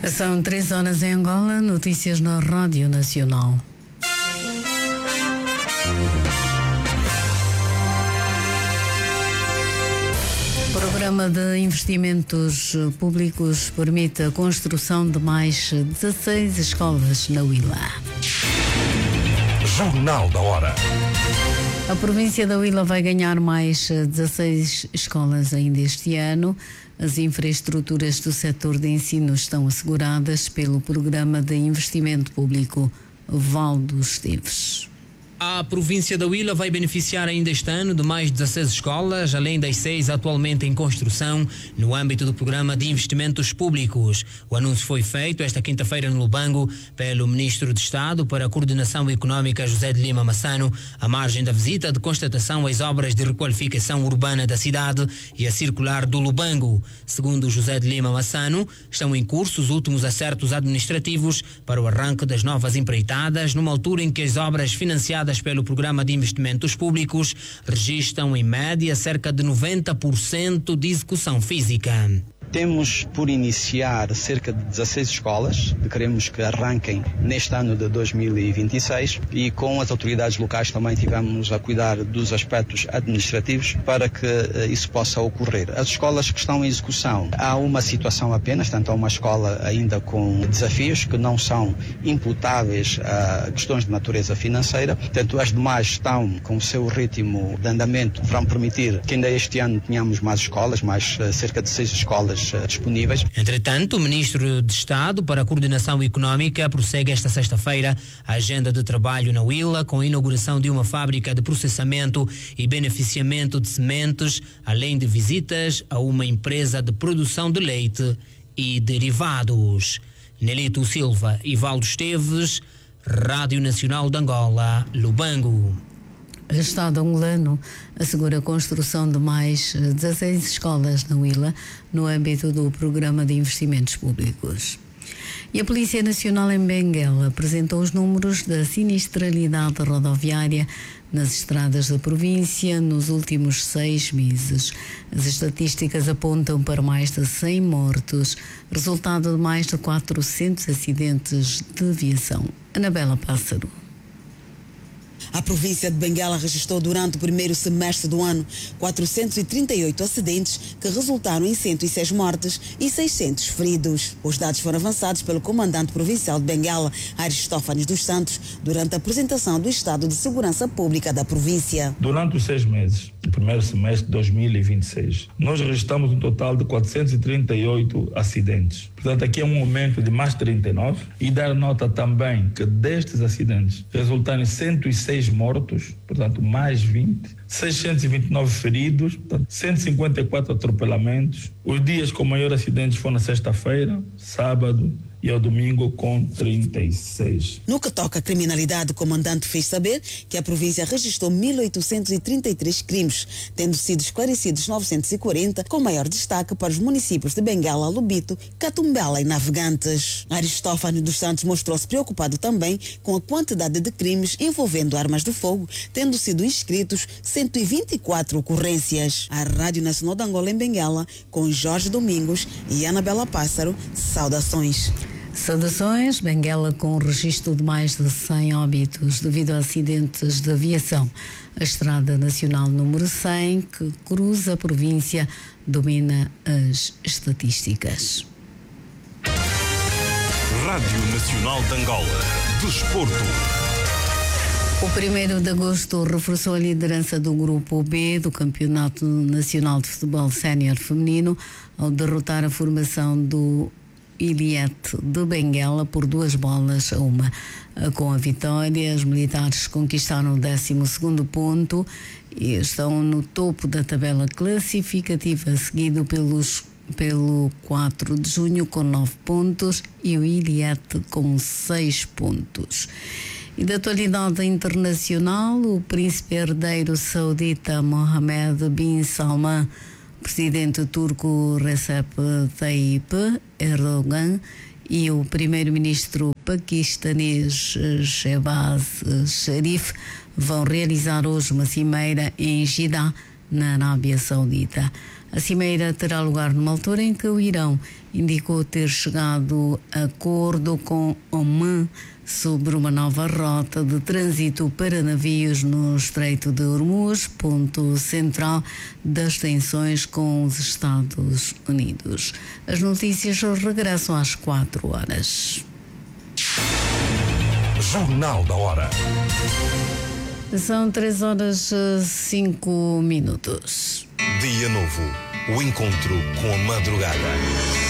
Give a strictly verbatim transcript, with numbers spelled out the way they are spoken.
São três horas em Angola, notícias na Rádio Nacional. O Programa de Investimentos Públicos permite a construção de mais dezasseis escolas na Huila. Jornal da Hora. A província da Huila vai ganhar mais dezasseis escolas ainda este ano. As infraestruturas do setor de ensino estão asseguradas pelo Programa de Investimento Público Valdo Esteves. A província da Huila vai beneficiar ainda este ano de mais dezasseis escolas, além das seis atualmente em construção, no âmbito do Programa de Investimentos Públicos. O anúncio foi feito esta quinta-feira no Lubango pelo Ministro de Estado para a Coordenação Económica, José de Lima Massano, à margem da visita de constatação às obras de requalificação urbana da cidade e a circular do Lubango. Segundo José de Lima Massano, estão em curso os últimos acertos administrativos para o arranque das novas empreitadas, numa altura em que as obras financiadas pelo Programa de Investimentos Públicos registram em média cerca de noventa por cento de execução física. Temos por iniciar cerca de dezasseis escolas, que queremos que arranquem neste ano de dois mil e vinte e seis, e com as autoridades locais também tivemos a cuidar dos aspectos administrativos para que isso possa ocorrer. As escolas que estão em execução, há uma situação apenas, tanto há uma escola ainda com desafios que não são imputáveis a questões de natureza financeira, portanto as demais estão com o seu ritmo de andamento, vão permitir que ainda este ano tenhamos mais escolas, mais cerca de seis escolas disponíveis. Entretanto, o Ministro de Estado para a Coordenação Económica prossegue esta sexta-feira a agenda de trabalho na Huila com a inauguração de uma fábrica de processamento e beneficiamento de sementes, além de visitas a uma empresa de produção de leite e derivados. Nelito Silva e Valdo Esteves, Rádio Nacional de Angola, Lubango. O Estado angolano assegura a construção de mais dezasseis escolas na Huila no âmbito do Programa de Investimentos Públicos. E a Polícia Nacional em Benguela apresentou os números da sinistralidade rodoviária nas estradas da província nos últimos seis meses. As estatísticas apontam para mais de cem mortos, resultado de mais de quatrocentos acidentes de aviação. Anabela Pássaro. A província de Benguela registrou durante o primeiro semestre do ano quatrocentos e trinta e oito acidentes que resultaram em cento e seis mortes e seiscentos feridos. Os dados foram avançados pelo comandante provincial de Benguela, Aristófanes dos Santos, durante a apresentação do Estado de Segurança Pública da província. Durante os seis meses do primeiro semestre de dois mil e vinte e seis, nós registramos um total de quatrocentos e trinta e oito acidentes. Portanto, aqui é um aumento de mais trinta e nove, e dar nota também que destes acidentes resultaram em cento e seis mortos, portanto mais vinte, seiscentos e vinte e nove feridos, portanto, cento e cinquenta e quatro atropelamentos. Os dias com maior acidentes foram na sexta-feira, sábado e ao domingo com trinta e seis. No que toca à criminalidade, o comandante fez saber que a província registrou mil oitocentos e trinta e três crimes, tendo sido esclarecidos novecentos e quarenta, com maior destaque para os municípios de Benguela, Lubito, Catumbela e Navegantes. Aristófanes dos Santos mostrou-se preocupado também com a quantidade de crimes envolvendo armas de fogo, tendo sido inscritos cento e vinte e quatro ocorrências. A Rádio Nacional de Angola em Benguela, com Jorge Domingos e Anabela Pássaro, saudações. Saudações, Benguela com registro de mais de cem óbitos devido a acidentes de aviação. A Estrada Nacional número cem, que cruza a província, domina as estatísticas. Rádio Nacional de Angola. Desporto. O primeiro de agosto reforçou a liderança do Grupo B do Campeonato Nacional de Futebol Sénior Feminino ao derrotar a formação do Iliete de Benguela por duas bolas a uma. Com a vitória, os militares conquistaram o décimo segundo ponto e estão no topo da tabela classificativa, seguido pelos, pelo quatro de junho com nove pontos e o Iliete com seis pontos. E da atualidade internacional, o príncipe herdeiro saudita Mohammed bin Salman, presidente turco Recep Tayyip Erdogan e o primeiro-ministro paquistanês Shehbaz Sharif vão realizar hoje uma cimeira em Jeddah, na Arábia Saudita. A cimeira terá lugar numa altura em que o Irão indicou ter chegado a acordo com Oman sobre uma nova rota de trânsito para navios no Estreito de Hormuz, ponto central das tensões com os Estados Unidos. As notícias regressam às quatro horas. Jornal da Hora. São três horas e cinco minutos. Dia novo. O encontro com a madrugada.